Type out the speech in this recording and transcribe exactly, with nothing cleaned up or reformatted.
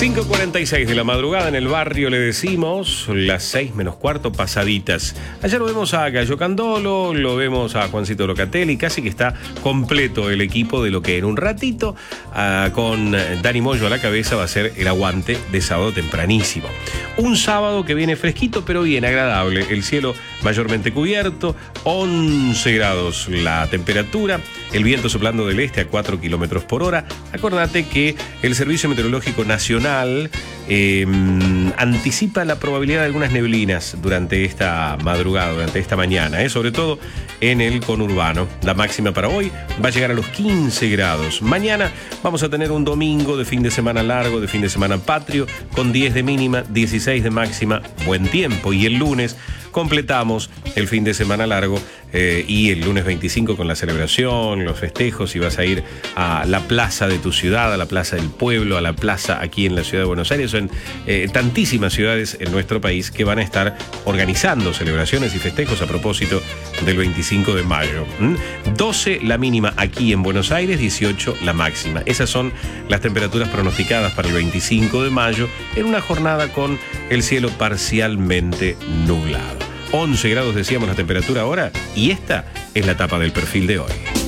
cinco cuarenta y seis de la madrugada en el barrio, le decimos, las seis menos cuarto pasaditas. Allá lo vemos a Gallo Candolo, lo vemos a Juancito Locatelli, casi que está completo el equipo de lo que en un ratito, uh, con Dani Moyo a la cabeza, va a ser el aguante de sábado tempranísimo. Un sábado que viene fresquito, pero bien agradable. El cielo mayormente cubierto, once grados la temperatura, el viento soplando del este a cuatro kilómetros por hora. Acordate que el Servicio Meteorológico Nacional eh, anticipa la probabilidad de algunas neblinas durante esta madrugada, durante esta mañana, eh, sobre todo en el conurbano. La máxima para hoy va a llegar a los quince grados. Mañana vamos a tener un domingo de fin de semana largo, de fin de semana patrio, con diez de mínima, dieciséis de máxima, buen tiempo. Y el lunes completamos el fin de semana largo eh, y el lunes veinticinco con la celebración, los festejos, y vas a ir a la plaza de tu ciudad, a la plaza del pueblo, a la plaza aquí en la ciudad de Buenos Aires. Son eh, tantísimas ciudades en nuestro país que van a estar organizando celebraciones y festejos a propósito del veinticinco de mayo. ¿Mm? doce la mínima aquí en Buenos Aires, dieciocho la máxima. Esas son las temperaturas pronosticadas para el veinticinco de mayo en una jornada con el cielo parcialmente nublado. once grados decíamos la temperatura ahora, y esta es la tapa del perfil de hoy.